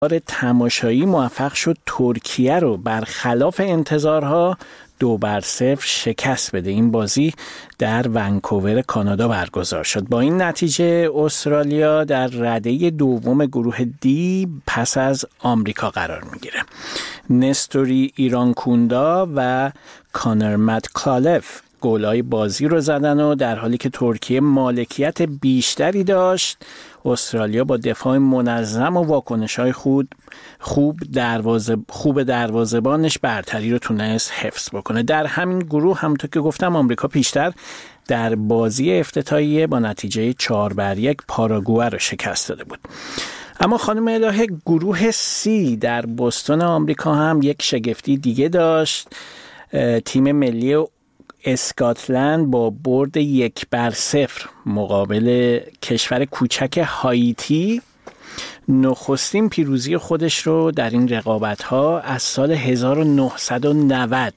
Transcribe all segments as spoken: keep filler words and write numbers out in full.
تماشایی موفق شد ترکیه رو برخلاف انتظارها دو بر صفر شکست بده. این بازی در ونکوور کانادا برگزار شد. با این نتیجه استرالیا در رده دوم گروه دی پس از آمریکا قرار میگیره. نستوری ایرانکوندا و کانر متکالف گلای بازی رو زدن و در حالی که ترکیه مالکیت بیشتری داشت، استرالیا با دفاع منظم و واکنش‌های خود خوب دروازه خوب دروازه‌بانش برتری رو تونست حفظ بکنه. در همین گروه همونطور که گفتم آمریکا پیشتر در بازی افتتاحیه با نتیجه چهار بر یک پاراگوئه رو شکست داده بود. اما خانم الهه، گروه سی در بوستون آمریکا هم یک شگفتی دیگه داشت. تیم ملی اسکاتلند با برد یک بر صفر مقابل کشور کوچک هایتی نخستین پیروزی خودش رو در این رقابت‌ها از سال هزار و نهصد و نود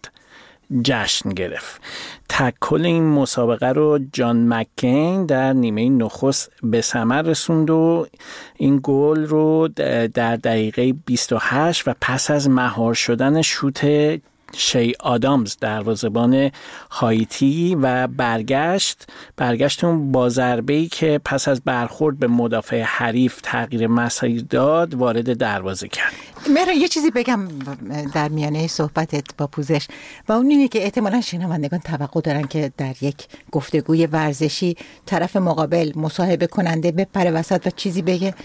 جشن گرفت. تکل این مسابقه رو جان مکین در نیمه نخست به ثمر رسوند و این گل رو در دقیقه بیست و هشت و پس از مهار شدن شوت شی آدامز دروازه‌بان هایتی و برگشت برگشت اون با ضربه‌ای که پس از برخورد به مدافع حریف تغییر مسیر داد وارد دروازه کرد. مهران یه چیزی بگم در میانه صحبتت با پوزش، و اون اینه که احتمالاً شنوندگان توقع دارن که در یک گفتگوی ورزشی طرف مقابل مصاحبه کننده بپره وسط و چیزی بگه.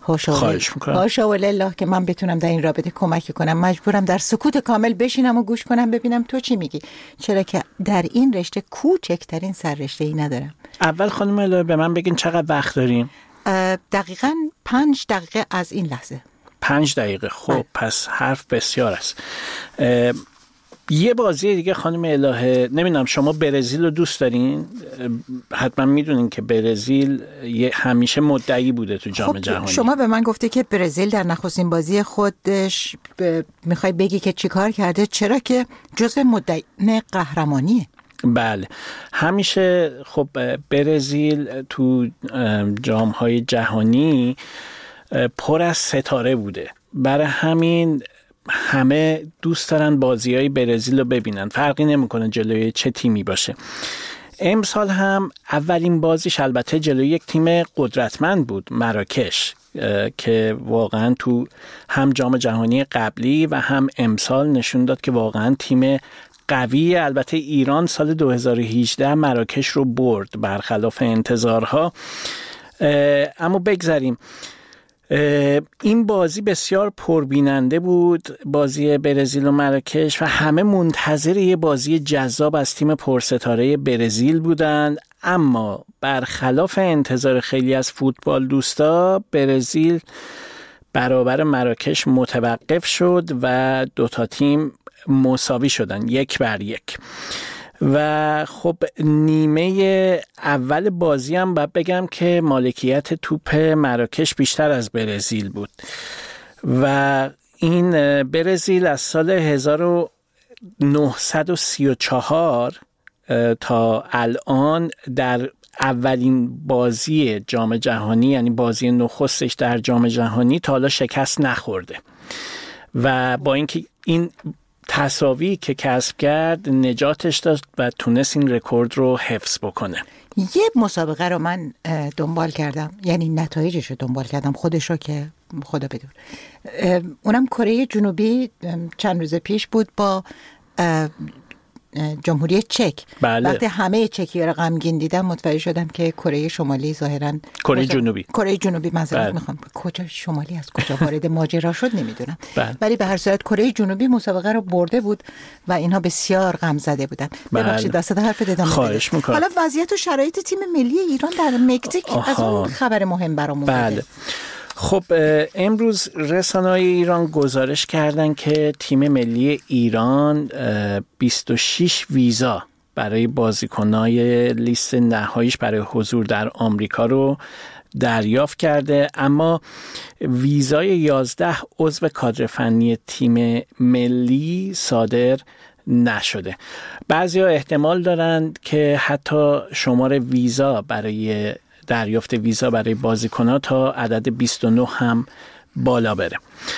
هاشا و لله که من بتونم در این رابطه کمک کنم. مجبورم در سکوت کامل بشینم و گوش کنم ببینم تو چی میگی، چرا که در این رشته کوچکترین سررشته‌ای ندارم. اول خانم الهه به من بگین چقدر وقت داریم؟ دقیقاً پنج دقیقه از این لحظه. پنج دقیقه. خب بله. پس حرف بسیار است. یه بازی دیگه خانم الهه، نمیدونم شما برزیل رو دوست دارین؟ حتما میدونین که برزیل همیشه مدعی بوده تو جام خب جهانی. شما به من گفته که برزیل در نخستین بازی خودش ب... میخوای بگی که چیکار کرده، چرا که جزو مدعیان قهرمانیه. بله همیشه. خب برزیل تو جام‌های جهانی پر از ستاره بوده، برای همین همه دوست دارن بازی‌های برزیل رو ببینن، فرقی نمی‌کنه جلوی چه تیمی باشه. امسال هم اولین بازیش البته جلوی یک تیم قدرتمند بود، مراکش، که واقعا تو هم جام جهانی قبلی و هم امسال نشون داد که واقعا تیم قوی. البته ایران سال دو هزار و هجده مراکش رو برد برخلاف انتظارها. اما بگذاریم، این بازی بسیار پربیننده بود، بازی برزیل و مراکش، و همه منتظر یه بازی جذاب از تیم پرستاره برزیل بودند. اما برخلاف انتظار خیلی از فوتبال دوستا، برزیل برابر مراکش متوقف شد و دوتا تیم مساوی شدن یک بر یک. و خب نیمه اول بازی هم باید بگم که مالکیت توپ مراکش بیشتر از برزیل بود و این برزیل از سال هزار و نهصد و سی و چهار تا الان در اولین بازی جام جهانی، یعنی بازی نخستش در جام جهانی، تا حالا شکست نخورده و با اینکه این تساوی که کسب کرد نجاتش داد و تونست این رکورد رو حفظ بکنه. یه مسابقه رو من دنبال کردم، یعنی نتایجش رو دنبال کردم، خودش رو که خدا بدون، اونم کره جنوبی چند روز پیش بود با جمهوری چک. بله. وقتی همه چکی رو غمگین دیدم متوجه شدم که کره شمالی ظاهراً کره جنوبی کره جنوبی معذرت بله. میخوام کجا شمالی از کجا وارد ماجرا شد نمیدونم، بله. ولی به هر صورت کره جنوبی مسابقه رو برده بود و اینها بسیار غم زده بودن. بله. ببخشید دست حرف دادم. خواهش میکنم. حالا وضعیت و شرایط تیم ملی ایران در مکزیک از اون خبر مهم برامون بله. بوده. خب امروز رسانه‌های ایران گزارش کردن که تیم ملی ایران بیست و شش ویزا برای بازیکنای لیست نهاییش برای حضور در آمریکا رو دریافت کرده، اما ویزای یازده عضو کادر فنی تیم ملی صادر نشده. بعضیا احتمال دارند که حتی شمار ویزا برای دریافت ویزا برای بازیکن‌ها تا عدد بیست و نه هم بالا بره.